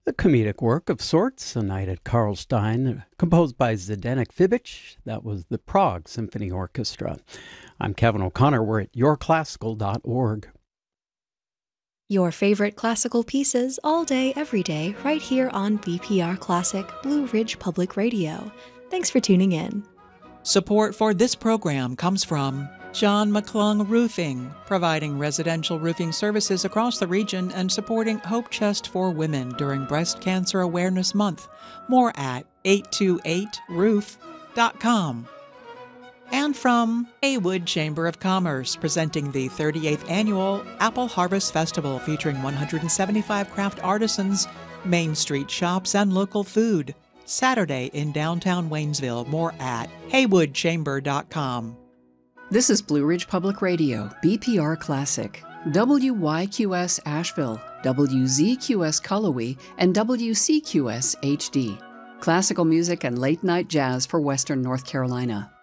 A comedic work of sorts, A Night at Karlstein, composed by Zdenek Fibic. That was the Prague Symphony Orchestra. I'm Kevin O'Connor. We're at yourclassical.org. Your favorite classical pieces all day, every day, right here on BPR Classic, Blue Ridge Public Radio. Thanks for tuning in. Support for this program comes from John McClung Roofing, providing residential roofing services across the region and supporting Hope Chest for Women during Breast Cancer Awareness Month. More at 828roof.com. And from Haywood Chamber of Commerce, presenting the 38th Annual Apple Harvest Festival featuring 175 craft artisans, Main Street shops, and local food. Saturday in downtown Waynesville. More at haywoodchamber.com. This is Blue Ridge Public Radio, BPR Classic, WYQS Asheville, WZQS Cullowhee, and WCQS HD. Classical music and late-night jazz for Western North Carolina.